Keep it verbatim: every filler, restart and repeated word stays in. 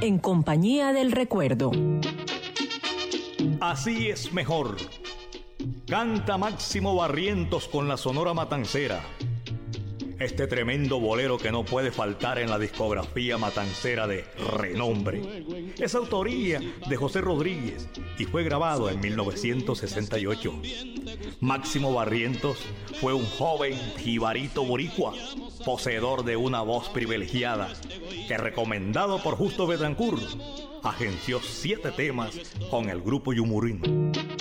En compañía del recuerdo. Así es mejor. Canta Máximo Barrientos con la Sonora Matancera. Este tremendo bolero que no puede faltar en la discografía matancera de renombre. Es autoría de José Rodríguez y fue grabado en mil novecientos sesenta y ocho. Máximo Barrientos fue un joven jibarito boricua, poseedor de una voz privilegiada, que, recomendado por Justo Betancourt, agenció siete temas con el grupo Yumurino.